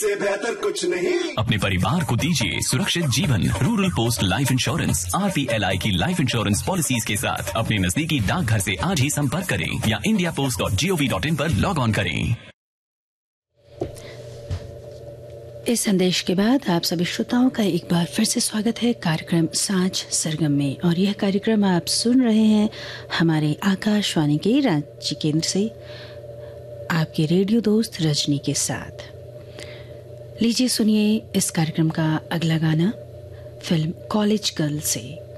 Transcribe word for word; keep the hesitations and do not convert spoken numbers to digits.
से बेहतर कुछ नहीं। अपने परिवार को दीजिए सुरक्षित जीवन। Rural post life insurance RPLI की लाइफ इंश्योरेंस पॉलिसीज के साथ अपने नजदीकी डाकघर से आज ही संपर्क करें या India post dot G O V dot in पर लॉग ऑन करें। इस संदेश के बाद आप सभी श्रोताओं का एक बार फिर से स्वागत है कार्यक्रम साँझ सरगम में, और यह कार्यक्रम आप सुन रहे हैं हमारे आकाशवाणी के रांची केंद्र से आपके रेडियो दोस्त रजनी के साथ। लीजिए सुनिए इस कार्यक्रम का अगला गाना फिल्म कॉलेज गर्ल से।